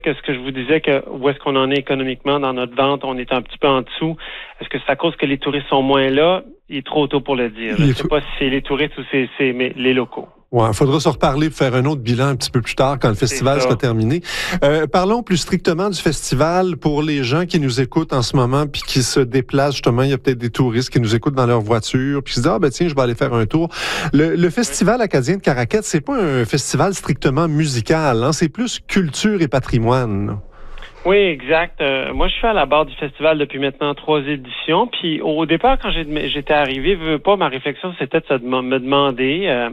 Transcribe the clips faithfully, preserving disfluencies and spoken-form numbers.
que ce que je vous disais, que où est-ce qu'on en est économiquement dans notre vente, on est un petit peu en dessous. Est-ce que c'est à cause que les touristes sont moins là? Il est trop tôt pour le dire. Je ne sais pas si c'est les touristes ou c'est, c'est les locaux. Ouais, il faudra se reparler pour faire un autre bilan un petit peu plus tard quand le festival sera terminé. Euh, parlons plus strictement du festival pour les gens qui nous écoutent en ce moment puis qui se déplacent justement. Il y a peut-être des touristes qui nous écoutent dans leur voiture puis qui se disent ah ben tiens je vais aller faire un tour. Le, le festival oui. acadien de Caraquette, c'est pas un festival strictement musical, hein, c'est plus culture et patrimoine. Oui, exact. Euh, moi, je suis à la barre du festival depuis maintenant trois éditions. Puis au départ, quand j'ai, j'étais arrivé, veux pas, ma réflexion, c'était de me demander euh,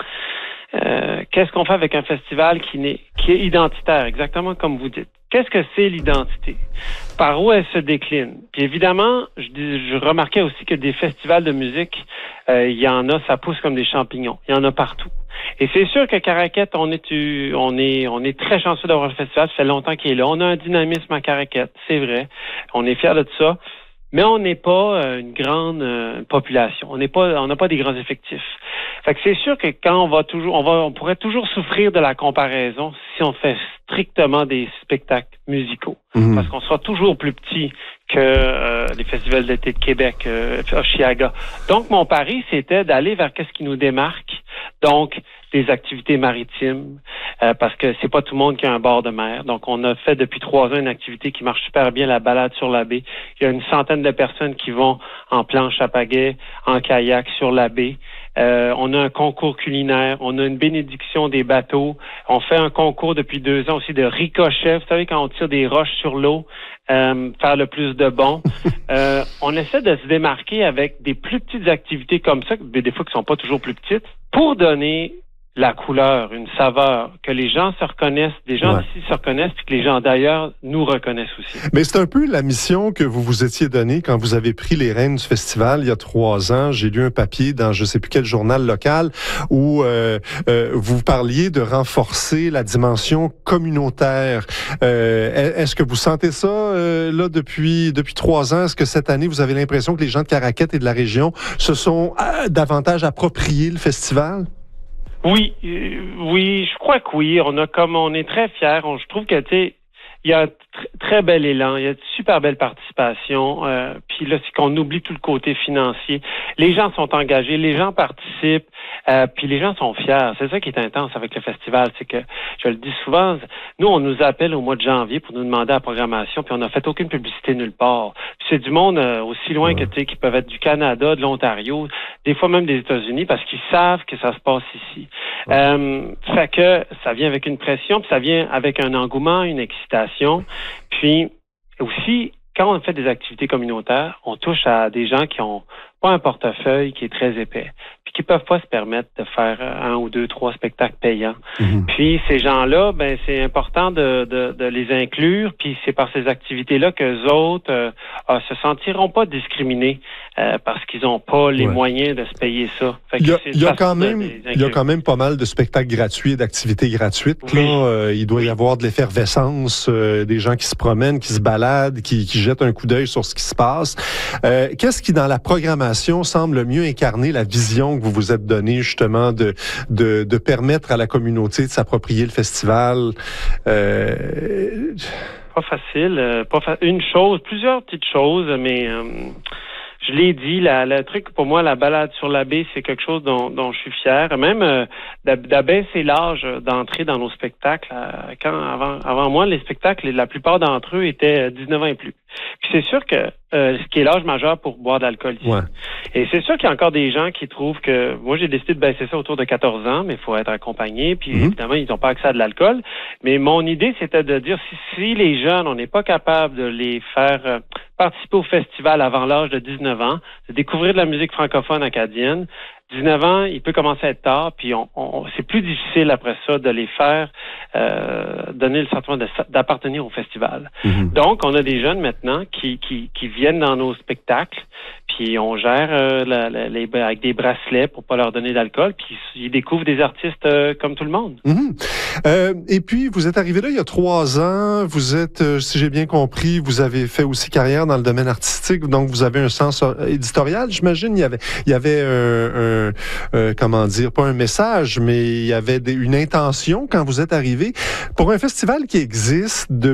euh, qu'est-ce qu'on fait avec un festival qui, n'est, qui est identitaire, exactement comme vous dites. Qu'est-ce que c'est l'identité? Par où elle se décline? Puis évidemment, je, je remarquais aussi que des festivals de musique, euh, il y en a, ça pousse comme des champignons. Il y en a partout. Et c'est sûr que Caraquette, on est, on est, on est très chanceux d'avoir le festival. Ça fait longtemps qu'il est là. On a un dynamisme à Caraquette, c'est vrai. On est fiers de ça. Mais on n'est pas une grande euh, population. On n'est pas, on n'a pas des grands effectifs. Fait que c'est sûr que quand on va toujours, on va, on pourrait toujours souffrir de la comparaison si on fait strictement des spectacles musicaux. Mmh. Parce qu'on sera toujours plus petit que euh, les festivals d'été de Québec, euh, Oshiaga. Donc, mon pari, c'était d'aller vers qu'est-ce qui nous démarque. Donc, des activités maritimes, euh, parce que c'est pas tout le monde qui a un bord de mer. Donc, on a fait depuis trois ans une activité qui marche super bien, la balade sur la baie. Il y a une centaine de personnes qui vont en planche à pagaie, en kayak sur la baie. Euh, on a un concours culinaire, on a une bénédiction des bateaux. On fait un concours depuis deux ans aussi de ricochet. Vous savez, quand on tire des roches sur l'eau, euh, faire le plus de bons. euh, on essaie de se démarquer avec des plus petites activités comme ça, des fois qui sont pas toujours plus petites, pour donner la couleur, une saveur, que les gens se reconnaissent, des gens ouais. d'ici se reconnaissent, puis que les gens d'ailleurs nous reconnaissent aussi. Mais c'est un peu la mission que vous vous étiez donnée quand vous avez pris les rênes du festival il y a trois ans. J'ai lu un papier dans je sais plus quel journal local où euh, euh, vous parliez de renforcer la dimension communautaire. Euh, est-ce que vous sentez ça euh, là depuis depuis trois ans? Est-ce que cette année vous avez l'impression que les gens de Caraquette et de la région se sont euh, davantage appropriés le festival? Oui, euh, oui, je crois que oui. On a comme on est très fiers. On, je trouve que tu sais, il y a un tr- très bel élan, il y a de super belle participation. Euh, puis là, c'est qu'on oublie tout le côté financier. Les gens sont engagés, les gens participent, euh, puis les gens sont fiers. C'est ça qui est intense avec le festival, c'est que je le dis souvent. Nous, on nous appelle au mois de janvier pour nous demander la programmation, puis on n'a fait aucune publicité nulle part. Puis c'est du monde euh, aussi loin ouais. que tu sais, qui peuvent être du Canada, de l'Ontario, des fois même des États-Unis, parce qu'ils savent que ça se passe ici. Ouais. Euh, fait que ça vient avec une pression, puis ça vient avec un engouement, une excitation. Puis aussi, quand on fait des activités communautaires, on touche à des gens qui ont pas un portefeuille qui est très épais, puis qui peuvent pas se permettre de faire un ou deux, trois spectacles payants. Mm-hmm. Puis ces gens-là, ben c'est important de, de, de les inclure, puis c'est par ces activités-là qu'eux autres euh, euh, se sentiront pas discriminés euh, parce qu'ils ont pas les ouais. moyens de se payer ça. Fait que il y a, c'est il y a quand même, il y a quand même pas mal de spectacles gratuits et d'activités gratuites. Oui. Là, euh, il doit y avoir de l'effervescence, euh, des gens qui se promènent, qui se baladent, qui, qui jettent un coup d'œil sur ce qui se passe. Euh, qu'est-ce qui, dans la programmation, semble mieux incarner la vision que vous vous êtes donnée, justement, de, de, de permettre à la communauté de s'approprier le festival? Euh... Pas facile. Euh, pas fa- une chose, plusieurs petites choses, mais euh, je l'ai dit, la, le truc pour moi, la balade sur la baie, c'est quelque chose dont, dont je suis fier. Même euh, d'abaisser l'âge d'entrée dans nos spectacles. Euh, quand avant, avant moi, les spectacles, la plupart d'entre eux étaient dix-neuf ans et plus. Puis c'est sûr que euh, ce qui est l'âge majeur pour boire de l'alcool ici. Ouais. Et c'est sûr qu'il y a encore des gens qui trouvent que... Moi, j'ai décidé de baisser ça autour de quatorze ans, mais il faut être accompagné. Puis mm-hmm. évidemment, ils n'ont pas accès à de l'alcool. Mais mon idée, c'était de dire, si, si les jeunes, on n'est pas capable de les faire euh, participer au festival avant l'âge de dix-neuf ans, de découvrir de la musique francophone acadienne, dix-neuf ans, il peut commencer à être tard, puis on, on, c'est plus difficile après ça de les faire euh, donner le sentiment de, d'appartenir au festival. Mm-hmm. Donc, on a des jeunes maintenant qui, qui, qui viennent dans nos spectacles, puis on gère euh, la, la, les, avec des bracelets pour pas leur donner d'alcool, puis ils découvrent des artistes euh, comme tout le monde. Mm-hmm. Euh, et puis, vous êtes arrivé là il y a trois ans, vous êtes, euh, si j'ai bien compris, vous avez fait aussi carrière dans le domaine artistique, donc vous avez un sens éditorial, j'imagine. Il y avait, il y avait un, un un, euh, comment dire, pas un message, mais il y avait des, une intention quand vous êtes arrivé. Pour un festival qui existe de